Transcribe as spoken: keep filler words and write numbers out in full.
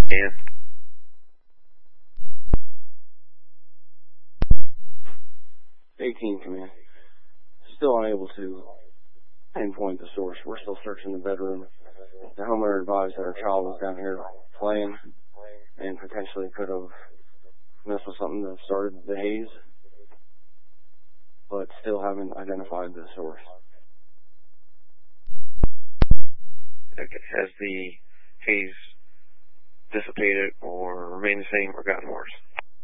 And eighteen, command. Still unable to pinpoint the source. We're still searching the bedroom. The homeowner advised that our child was down here playing and potentially could have messed with something that started the haze, but still haven't identified the source. Okay. Has the haze dissipated or remained the same or gotten worse?